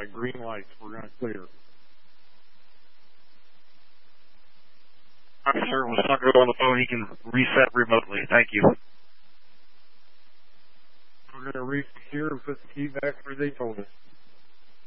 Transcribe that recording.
got green lights. We're going to clear. All right, sir. With Sandro on the phone, he can reset remotely. Thank you. We're going to re-secure and put the key back where they told us.